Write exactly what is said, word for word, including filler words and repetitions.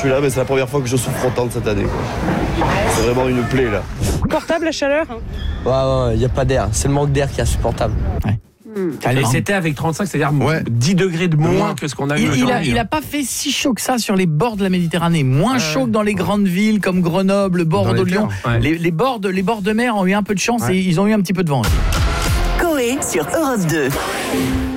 suis là, mais c'est la première fois que je souffre autant de cette année, quoi. C'est vraiment une plaie là. Portable la chaleur. Ouais, ouais, il n'y a pas d'air. C'est le manque d'air qui est insupportable. Ouais. Et c'était avec trente-cinq, c'est-à-dire ouais. dix degrés de moins que ce qu'on a eu il, aujourd'hui. Il a, il a pas fait si chaud que ça sur les bords de la Méditerranée. Moins euh, chaud que dans les grandes villes comme Grenoble, Bordeaux, Lyon. Ouais. Les, les, bords de, les bords de mer ont eu un peu de chance ouais. et ils ont eu un petit peu de vent. Coé sur Europe deux.